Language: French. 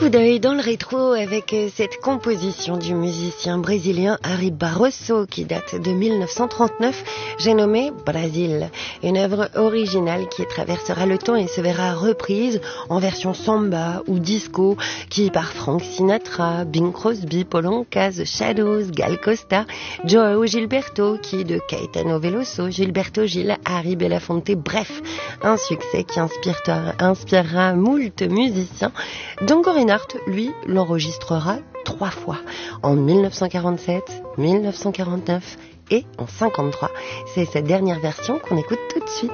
coup d'œil dans le rétro avec cette composition du musicien brésilien Ari Barroso qui date de 1939. J'ai nommé Brasil, une œuvre originale qui traversera le temps et se verra reprise en version samba ou disco, qui par Frank Sinatra, Bing Crosby, Paul Anka, The Shadows, Gal Costa, João Gilberto, qui de Caetano Veloso, Gilberto Gil, Harry Belafonte, bref, un succès qui inspirera moult musiciens. Django Reinhardt, lui, l'enregistrera 3 fois, en 1947, 1949 et en 1953. C'est cette dernière version qu'on écoute tout de suite.